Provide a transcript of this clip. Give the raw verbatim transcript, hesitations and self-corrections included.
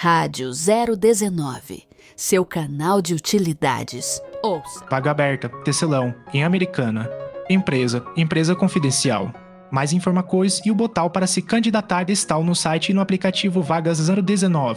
Rádio zero dezenove, seu canal de utilidades. Ouça. Vaga aberta, Tecelão, em Americana. Empresa, empresa confidencial. Mais informações e o botão para se candidatar está no site e no aplicativo Vagas zero dezenove.